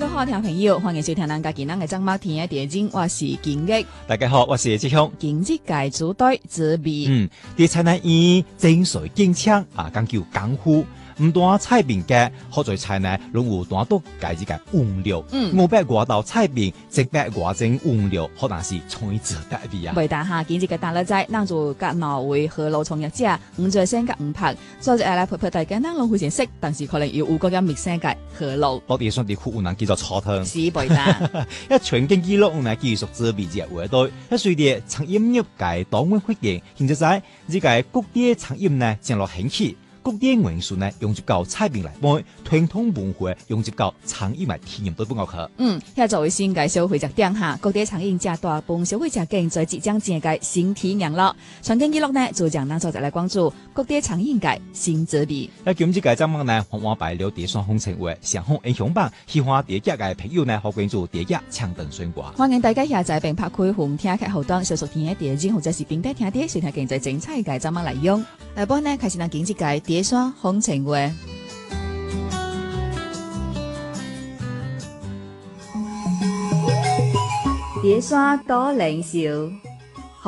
各好聽朋友，歡迎收聽咱家己咱嘅張麥田嘅電影，我是金玉。 大家好，我是志雄。 今日介組隊準備， 啲菜呢以精髓精槍啊，講究功夫。唔單菜品嘅好在菜呢，攏有單獨介一個原料。500外道菜品，100外種原料，可能是創意自得啲啊。 未但下今日嘅大禮仔，咱就甲哪位河路創業者吳最先甲吳柏，所以來陪大家，咱攏非常識，但是可能要有個咁陌生嘅河路。 到底算地區有人叫做炒湯。 是未但， 一全經紀錄我哋繼續準備隻話題，一隨住餐飲業界當運發展，現在呢個各地餐飲呢漸落興起。各地元素呢，用接到菜品來賣，傳統文化用接到餐飲來體驗都不夠好。 遐作為新界消費者點下，各地餐飲加大幫消費者經濟即將展開新體驗咯。全經紀錄呢，就將咱作者來關注各地餐飲界新設備。 那今次嘅節目呢，我擺了第三風情話，上好影響榜，喜歡第一嘅朋友呢，可關注第一搶燈選掛。 歡迎大家下載並拍開紅聽嘅後端，小熟聽嘅第二集或者是並帶聽啲，收聽經濟精彩嘅節目來用。下半呢，開始咱經濟界第三風情話。第三多零少。